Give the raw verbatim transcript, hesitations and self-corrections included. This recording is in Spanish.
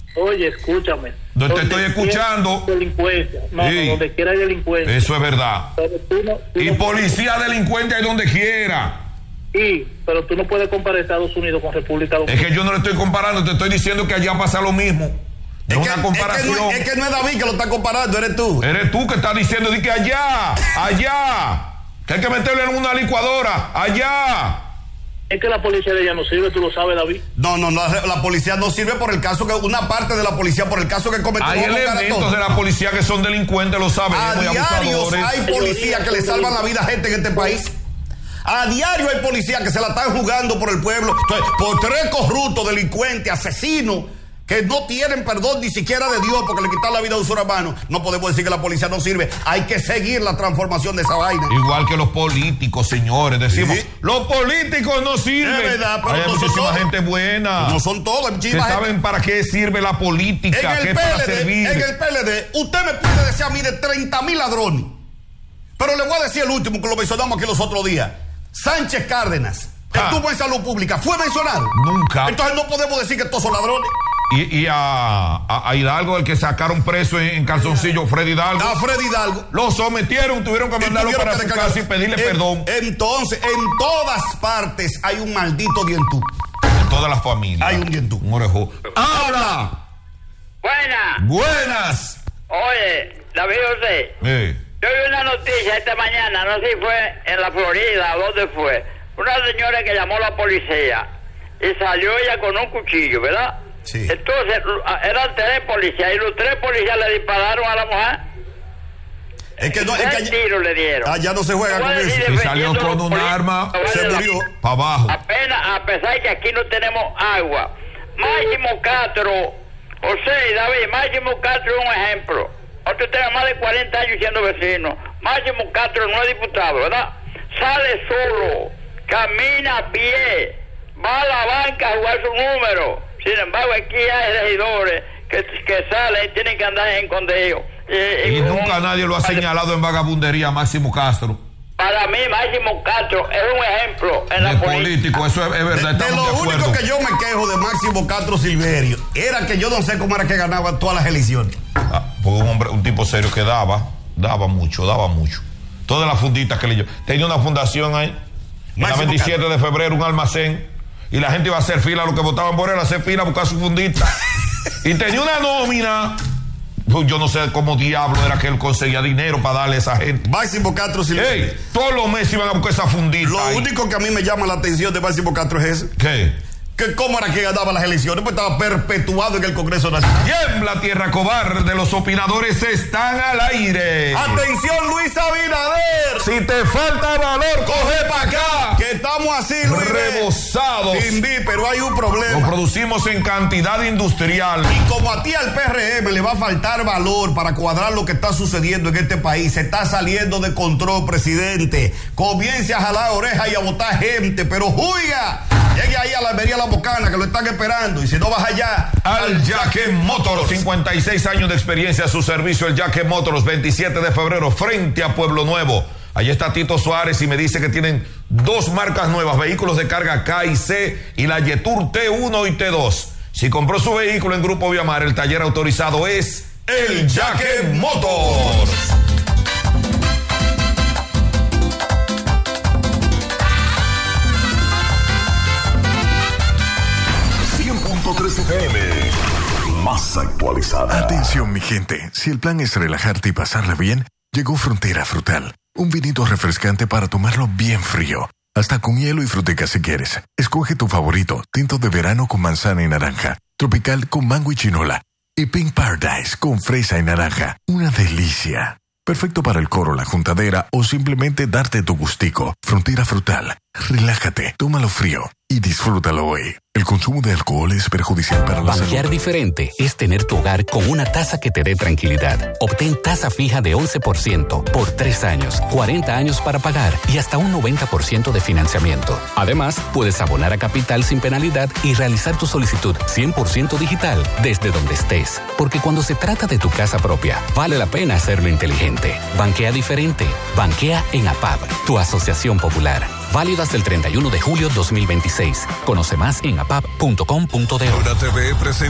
Oye, escúchame. No te estoy escuchando. Delincuencia. No, sí. no, donde quiera hay delincuencia. Eso es verdad. Tú no, tú y no policía puedes... delincuente hay donde quiera. Sí, pero tú no puedes comparar Estados Unidos con República Dominicana. Es que yo no le estoy comparando, te estoy diciendo que allá pasa lo mismo. Es, es una que, comparación. Es que, no, es que no es David que lo está comparando, eres tú. Eres tú que estás diciendo de que allá, allá, que hay que meterle en una licuadora, allá. Es que la policía de ella no sirve, tú lo sabes, David. No, no, no, la policía no sirve por el caso que, una parte de la policía por el caso que cometió. Hay elementos de la policía que son delincuentes, lo sabemos. A diario hay policías que le salvan la vida a gente en este país. A diario hay policías que se la están jugando por el pueblo, por tres corruptos, delincuentes, asesinos, que no tienen perdón ni siquiera de Dios porque le quitan la vida a un ser humano. No podemos decir que la policía no sirve. Hay que seguir la transformación de esa vaina. Igual que los políticos, señores. Decimos, sí, los políticos no sirven. Es verdad, pero hay no muchísima son gente buena. No son todos. Que saben gente para qué sirve la política, en qué el P L D, para servir. En el P L D, usted me puede decir a mí de treinta mil ladrones. Pero le voy a decir el último que lo mencionamos aquí los otros días. Sánchez Cárdenas, ah. estuvo en salud pública, ¿fue mencionado? Nunca. Entonces no podemos decir que todos son ladrones. Y, y a, a, a Hidalgo, el que sacaron preso en, en calzoncillo, Freddy Hidalgo. A Freddy Hidalgo. Lo sometieron, tuvieron que mandarlo para su casa y pedirle en, perdón. Entonces, en todas partes hay un maldito dientú. En todas las familias. Hay un dientú. Un orejo. ¡Habla! Buenas. Buenas. Oye, David José. Eh. Yo vi una noticia esta mañana, no sé si fue en la Florida o dónde fue. Una señora que llamó a la policía y salió ella con un cuchillo, ¿verdad? Sí. Entonces, eran tres policías y los tres policías le dispararon a la mujer. Es que no, es que allá, tiro le dieron. Allá no se juega con eso. Y salió con un arma, se murió. Para abajo. Apenas, a pesar de que aquí no tenemos agua. Máximo Castro, José y David, Máximo Castro es un ejemplo. Nosotros tenemos más de cuarenta años siendo vecinos. Máximo Castro no es diputado, ¿verdad? Sale solo, camina a pie, va a la banca a jugar su número. Sin embargo, aquí hay regidores que, que salen y tienen que andar escondidos. Y, y, y nunca un, nadie lo ha señalado en vagabundería, Máximo Castro. Para mí, Máximo Castro es un ejemplo en la política. político, eso es, es verdad. De, de lo de único que yo me quejo de Máximo Castro Silverio era que yo no sé cómo era que ganaba todas las elecciones. Ah, porque un hombre, un tipo serio que daba, daba mucho, daba mucho. Todas las funditas que le dio. Tenía una fundación ahí, en la veintisiete de febrero, un almacén, y la gente iba a hacer fila, los que votaban por él, a hacer fila a buscar su fundita. Y tenía una nómina. Yo no sé cómo diablo era que él conseguía dinero para darle a esa gente. Máximo Castro Silverio. Hey, todos los meses iban a buscar esa fundita. Lo ahí. único que a mí me llama la atención de Máximo Castro es eso. ¿Qué? Que cómo era que ganaba las elecciones, pues estaba perpetuado en el Congreso Nacional. Tiembla tierra cobarde, los opinadores están al aire. Atención, Luis Abinader. Si te falta valor, coge para acá. Que estamos así, Luis. Rebosados. Tindí, pero hay un problema. Lo producimos en cantidad industrial. Y como a ti al P R M le va a faltar valor para cuadrar lo que está sucediendo en este país, se está saliendo de control, presidente. Comience a jalar oreja y a votar gente, pero juiga. Llegue ahí a la Almería La Bocana, que lo están esperando. Y si no vas allá, al Yaque Motors. cincuenta y seis años de experiencia a su servicio. El Yaque Motors, veintisiete de febrero, frente a Pueblo Nuevo. Allí está Tito Suárez y me dice que tienen dos marcas nuevas: vehículos de carga K y C y la Yetur T uno y T dos. Si compró su vehículo en Grupo Viamar, el taller autorizado es el Yaque Motors. tres F M, más actualizada. Atención, mi gente, si el plan es relajarte y pasarla bien, llegó Frontera Frutal, un vinito refrescante para tomarlo bien frío, hasta con hielo y fruteca si quieres. Escoge tu favorito: tinto de verano con manzana y naranja, tropical con mango y chinola, y Pink Paradise con fresa y naranja. Una delicia. Perfecto para el coro, la juntadera o simplemente darte tu gustico. Frontera Frutal. Relájate, tómalo frío y disfrútalo hoy. El consumo de alcohol es perjudicial para la salud. Banquear diferente es tener tu hogar con una tasa que te dé tranquilidad. Obtén tasa fija de once por ciento por tres años, cuarenta años para pagar y hasta un noventa por ciento de financiamiento. Además, puedes abonar a capital sin penalidad y realizar tu solicitud cien por ciento digital desde donde estés. Porque cuando se trata de tu casa propia, vale la pena hacerlo inteligente. Banquea diferente. Banquea en A P A B, tu asociación popular. Válido hasta el treinta y uno de julio dos mil veintiséis. Conoce más en apap punto com punto do. Ahora T V presenta